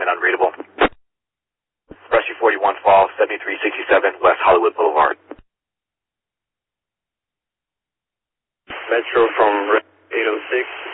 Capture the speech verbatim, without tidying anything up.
unreadable. Rescue forty-one Fall, seventy-three sixty-seven West Hollywood Boulevard. Metro from eight oh six.